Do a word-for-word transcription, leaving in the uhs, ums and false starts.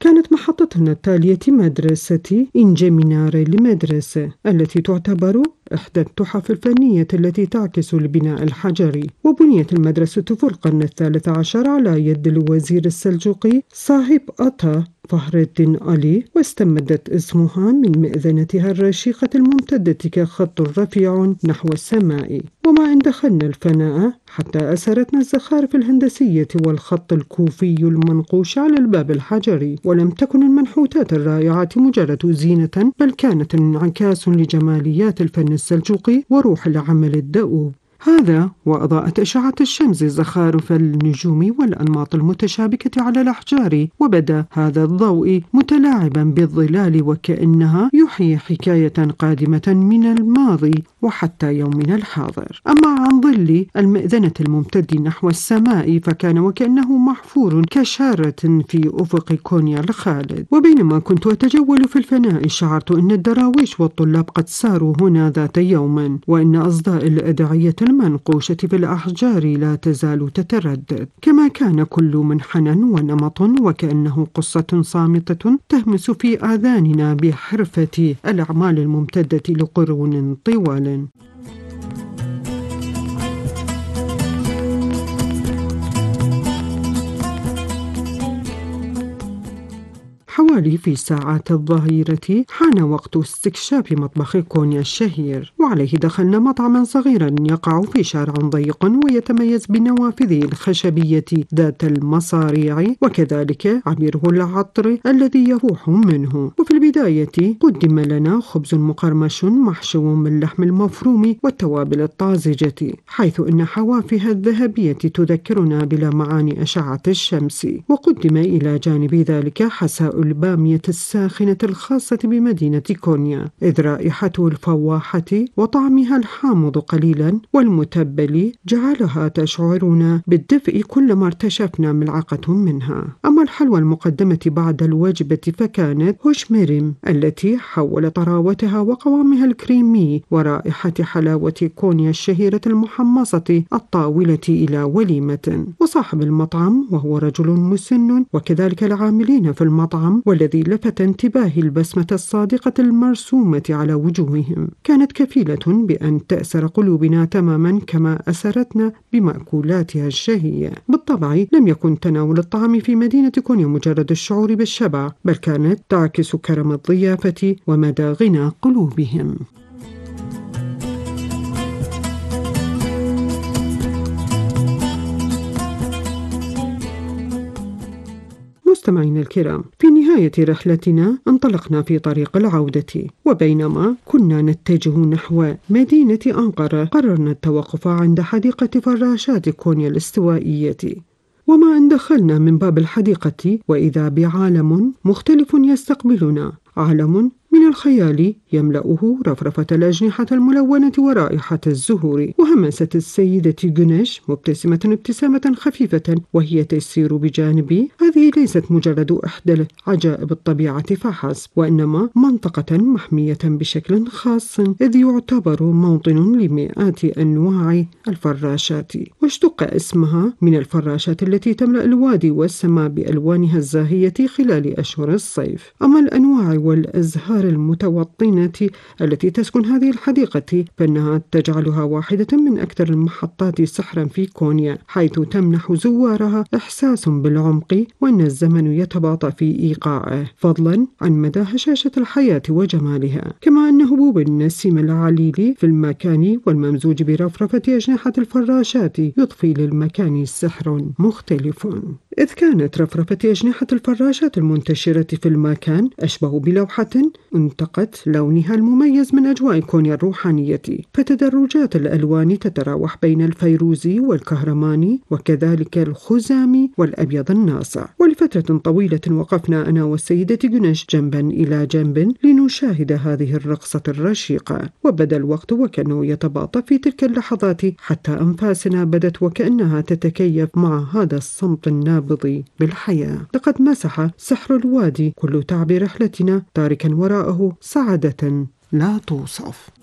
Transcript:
كانت محطتنا التالية مدرسة إنجميناري لمدرسة، التي تعتبر إحدى التحف الفنية التي تعكس البناء الحجري. وبنيت المدرسة في القرن الثالث عشر على يد الوزير السلجوقي صاحب أتا فخر الدين علي، واستمدت اسمها من مئذنتها الرشيقة الممتدة كخط رفيع نحو السماء. وما إن دخلنا الفناء حتى أسرتنا الزخارف الهندسية والخط الكوفي المنقوش على الباب الحجري، ولم تكن المنحوتات الرائعة مجرد زينة، بل كانت انعكاس لجماليات الفن السلجوقي وروح العمل الدؤوب. هذا وأضاءت أشعة الشمس زخارف النجوم والأنماط المتشابكة على الأحجار، وبدا هذا الضوء متلاعبا بالظلال وكأنها يحيي حكاية قادمة من الماضي وحتى يومنا الحاضر. أما عن ظل المئذنة الممتد نحو السماء فكان وكأنه محفور كشارة في أفق كونيا الخالد. وبينما كنت أتجول في الفناء شعرت أن الدراويش والطلاب قد ساروا هنا ذات يوم، وأن أصداء الأدعية المنقوشة في الأحجار لا تزال تتردد، كما كان كل منحنى ونمط وكأنه قصة صامتة تهمس في آذاننا بحرفة الأعمال الممتدة لقرون طوال. حوالي في ساعات الظهيرة حان وقت استكشاف مطبخ كونيا الشهير، وعليه دخلنا مطعما صغيرا يقع في شارع ضيق ويتميز بنوافذه الخشبية ذات المصاريع وكذلك عبيره العطر الذي يفوح منه. وفي البداية قدم لنا خبز مقرمش محشو باللحم المفروم والتوابل الطازجة، حيث إن حوافها الذهبية تذكرنا بلمعان أشعة الشمس. وقدم إلى جانب ذلك حساء البامية الساخنة الخاصة بمدينة كونيا، إذ رائحته الفواحة وطعمها الحامض قليلا والمتبل جعلها تشعرنا بالدفء كلما ارتشفنا ملعقة منها. أما الحلوى المقدمة بعد الوجبة فكانت هوشميريم، التي حول طراوتها وقوامها الكريمي ورائحة حلاوة كونيا الشهيرة المحمصة الطاولة إلى وليمة. وصاحب المطعم وهو رجل مسن، وكذلك العاملين في المطعم، والذي لفت انتباهي البسمة الصادقة المرسومة على وجوههم، كانت كفيلة بأن تأسر قلوبنا تماما كما أسرتنا بمأكولاتها الشهية. بالطبع لم يكن تناول الطعام في مدينة كونيا مجرد الشعور بالشبع، بل كانت تعكس كرم الضيافة ومدى غنى قلوبهم. مستمعينا الكرام، في نهاية رحلتنا انطلقنا في طريق العودة، وبينما كنا نتجه نحو مدينة أنقرة قررنا التوقف عند حديقة فراشات كونيا الاستوائية. وما أن دخلنا من باب الحديقة وإذا بعالم مختلف يستقبلنا، عالم من الخيال يملأه رفرفة الأجنحة الملونة ورائحة الزهور. وهمست السيدة غونيش مبتسمة ابتسامة خفيفة وهي تسير بجانبي: هذه ليست مجرد إحدى عجائب الطبيعة فحسب، وإنما منطقة محمية بشكل خاص، إذ يعتبر موطن لمئات أنواع الفراشات، واشتق اسمها من الفراشات التي تملأ الوادي والسماء بألوانها الزاهية خلال أشهر الصيف. أما الأنواع والأزهار المتوطنة التي تسكن هذه الحديقة فإنها تجعلها واحدة من أكثر المحطات سحرا في كونيا، حيث تمنح زوارها إحساس بالعمق وأن الزمن يتباطأ في إيقاعه، فضلا عن مدى هشاشة الحياة وجمالها. كما أن هبوب النسيم العليل في المكان والممزوج برفرفة أجنحة الفراشات يضفي للمكان سحر مختلف، إذ كانت رفرفة أجنحة الفراشات المنتشرة في المكان أشبه بلوحة انتقت لونها المميز من أجواء كونيا الروحانية، فتدرجات الألوان تتراوح بين الفيروزي والكهرماني وكذلك الخزامي والأبيض الناصع. ولفترة طويلة وقفنا أنا والسيدة غونيش جنبا إلى جنب لنشاهد هذه الرقصة الرشيقة، وبدا الوقت وكأنه يتباطأ في تلك اللحظات حتى أنفاسنا بدت وكأنها تتكيف مع هذا الصمت النابض بالحياة. لقد مسح سحر الوادي كل تعب رحلتنا، تاركا وراءه سعادة لا توصف.